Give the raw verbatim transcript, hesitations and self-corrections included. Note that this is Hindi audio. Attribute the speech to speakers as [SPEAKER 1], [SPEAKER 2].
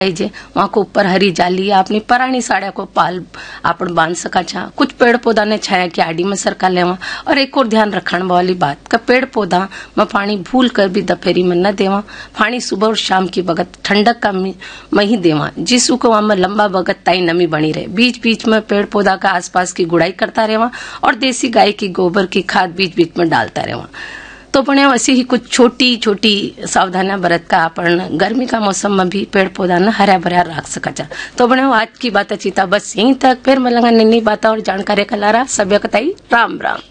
[SPEAKER 1] जे वहाँ को ऊपर हरी जाली या अपनी पुरानी साड़िया को पाल आपण बांध सका छा। कुछ पेड़ पौधा ने छाया की आड़ी में सरका लेवा। और एक और ध्यान रखने वाली बात का पेड़ पौधा में पानी भूल कर भी दोपहरी में न देवा। पानी सुबह और शाम की बगत ठंडक का में ही देवा, जिसको को वहां में लंबा बगत ताई नमी बनी रहे। बीच बीच में पेड़ पौधा का आसपास की गुड़ाई करता रहेवा और देसी गाय की गोबर की खाद बीच बीच में डालता रहेवा। तो पण ऐसी ही कुछ छोटी छोटी सावधानियां बरत का अपन गर्मी का मौसम में भी पेड़ पौधा न हरा भरा रख सका। तो बने आज की बात अच्छी था, बस यहीं तक। फिर मिलेंगे नई नई बातें और जानकारी का लारा। सभ्य कताई राम राम।